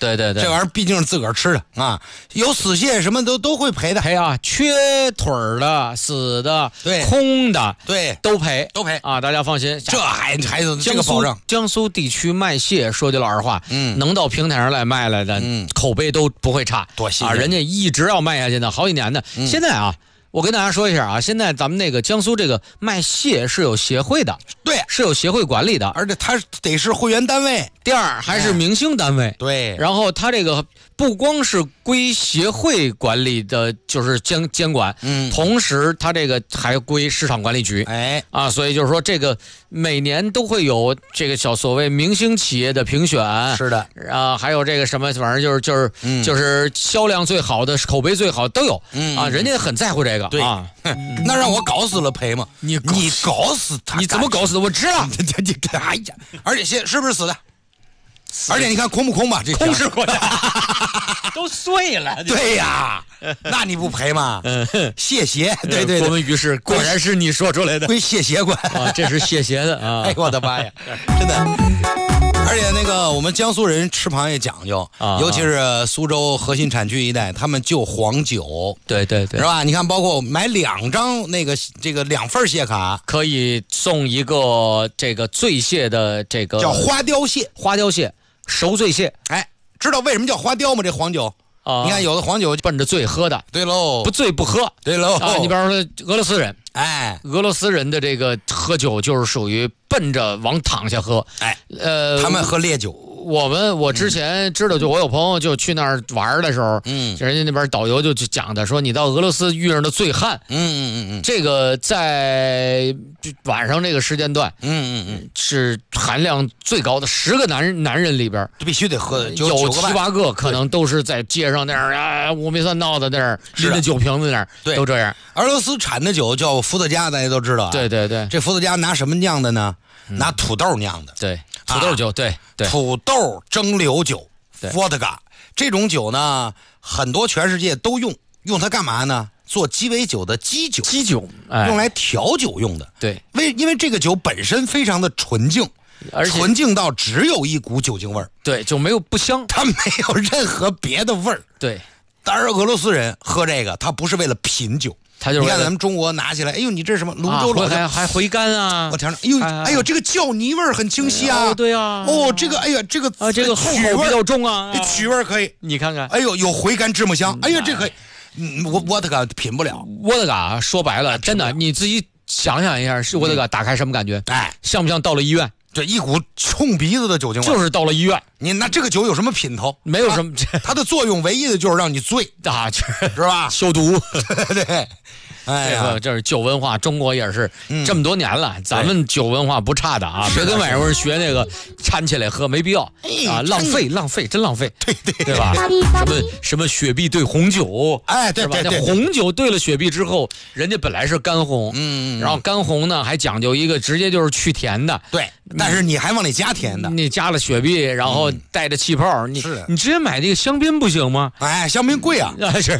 对对对， 这玩意儿毕竟是自个儿吃的啊，有死蟹什么都会赔的。 赔啊，缺腿儿的、死的、 对空的， 对， 都赔啊， 大家放心。 这还有这个保障。 江苏地区卖蟹，说句老实话，能到平台上来卖来的，口碑都不会差， 多新鲜啊！人家一直要卖下去呢，好几年的。现在啊。我跟大家说一下啊，现在咱们那个江苏这个卖蟹是有协会的， 对， 是有协会管理的， 而且它得是会员单位， 第二还是明星单位， 对， 然后它这个不光是归协会管理的，就是监管，同时它这个还归市场管理局，所以就是说这个每年都会有这个所谓明星企业的评选， 是的， 还有这个什么，反正就是销量最好的、口碑最好都有，人家很在乎这个。 对啊，那让我搞死了赔吗？你搞死他？ 你怎么搞死的？我知道。 哎呀，而且蟹是不是死的？而且你看空不空吧？这空是空的，都碎了。 对呀，那你不赔吗？蟹鞋，对对。 国文于是果然是你说出来的， 归蟹鞋管啊，这是蟹鞋的啊！ 哎呦我的妈呀，真的。而且那个我们江苏人吃螃蟹讲究，尤其是苏州核心产区一带，他们就黄酒， 对对对， 是吧？你看，包括买2张这个2份蟹卡， 可以送一个这个醉蟹的这个叫花雕蟹， 熟醉蟹。 哎，知道为什么叫花雕吗？这黄酒。你看有的黄酒奔着醉喝的， 对喽， 不醉不喝， 对喽。 你比方说俄罗斯人， 俄罗斯人的这个喝酒就是属于奔着往躺下喝， 他们喝烈酒。 我之前知道，就我有朋友就去那儿玩的时候，就人家那边导游就讲的，说你到俄罗斯遇上的醉汉，这个在晚上这个时间段，是含量最高的10个男人里边， 必须得喝的， 有7、8个可能都是在街上那儿五迷三道的那儿拎着酒瓶子那儿，都这样。 俄罗斯产的酒叫伏特加，大家都知道啊。 对对对， 这伏特加拿什么酿的呢？拿土豆酿的。 对，土豆酒，对对， 土豆蒸馏酒，伏特加这种酒呢，很多全世界都用它干嘛呢？做鸡尾酒的基酒，用来调酒用的。 对， 因为这个酒本身非常的纯净，而且纯净到只有一股酒精味儿。 对，就没有不香， 它没有任何别的味儿。 对， 当然俄罗斯人喝这个，他不是为了品酒。 他就是你看咱们中国拿起来，哎呦，你这是什么泸州老窖， 还回甘啊！ 我尝尝，哎呦，这个酵泥味儿很清晰啊！ 对啊， 这个，哎呀，这个后口比较重啊， 曲味可以， 你看看， 哎呦，有回甘芝麻香，哎呀，这可以，沃特嘎品不了， 沃特嘎说白了，真的你自己想想一下，是沃特嘎打开什么感觉？像不像到了医院？ 这一股冲鼻子的酒精味， 就是到了医院。 你那这个酒有什么品头？ 没有什么， 它的作用唯一的就是让你醉是吧？ 消毒， 对。哎呀， 这是酒文化，中国也是这么多年了，咱们酒文化不差的啊！别跟外国人学那个掺起来喝，没必要啊，浪费，真浪费，对吧？什么雪碧兑红酒， 对吧？ 那红酒兑了雪碧之后，人家本来是干红，然后干红呢还讲究一个直接就是去甜的， 对，但是你还往里加甜的， 你加了雪碧，然后带着气泡，你直接买这个香槟不行吗？ 香槟贵啊， 是。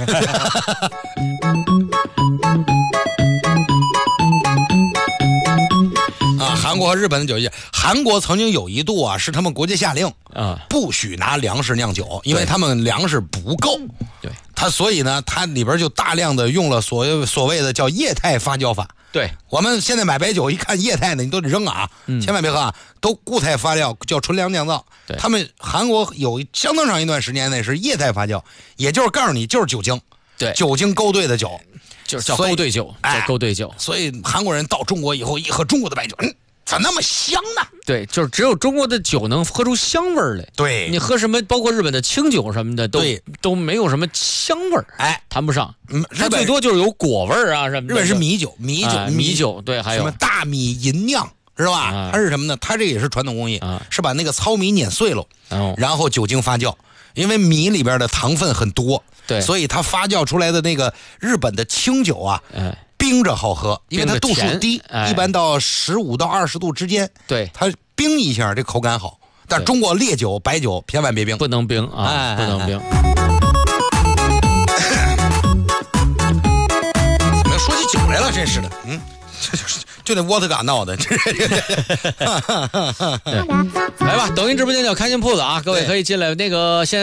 韩国和日本的酒业，韩国曾经有一度是他们国家下令不许拿粮食酿酒，因为他们粮食不够。 对， 所以呢，它里边就大量的用了所谓的叫液态发酵法。 对， 我们现在买白酒一看液态的，你都得扔啊，千万别喝啊，都固态发酵，叫纯粮酿造。他们韩国有相当长一段时间内是液态发酵，也就是告诉你就是酒精， 对， 酒精勾兑的酒。 就是叫勾兑酒，叫勾兑酒。 所以韩国人到中国以后一喝中国的白酒，咋那么香呢？ 对，就是只有中国的酒能喝出香味儿来。 对， 你喝什么，包括日本的清酒什么的，都没有什么香味儿，谈不上。它最多就是有果味儿啊什么的。 日本是米酒， 对，还有什么大米吟酿，是吧？它是什么呢？它这也是传统工艺，是把那个糙米碾碎了，然后酒精发酵，因为米里边的糖分很多。 对， 所以它发酵出来的那个日本的清酒冰着好喝，因为它度数低，一般到15到20度之间。 对， 它冰一下，这口感好。但中国烈酒、白酒千万别冰， 不能冰啊，不能冰。 怎么说起酒来了？真是的，就那沃特嘎闹的， 来吧，抖音直播间叫开心铺子啊，各位可以进来。那个现在。